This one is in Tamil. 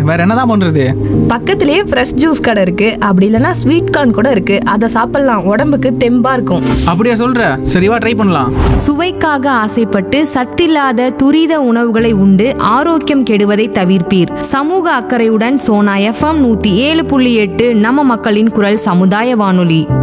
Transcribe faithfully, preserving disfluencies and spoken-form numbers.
வேற என்னதான் பண்றது? பக்கத்திலேயே ஃப்ரெஷ் ஜூஸ் கடை இருக்கு, அப்படி இல்லைன்னா ஸ்வீட் கார்ன் கூட இருக்கு, அதை சாப்பிடலாம். உடம்புக்கு தெம்பா இருக்கும். அப்படியா சொல்ற? சரிவா, ட்ரை பண்ணலாம். சுவைக்காக ஆசைப்பட்டு சத்தில்லாத துரித உணவுகளை உண்டு ஆரோக்கியம் கெடுவதை தவிர்ப்பீர். சமூக அக்கறையுடன் சோனா எஃப்எம் நூத்தி ஏழு புள்ளி எட்டு நம்ம மக்களின் குரல் சமுதாய வானொலி.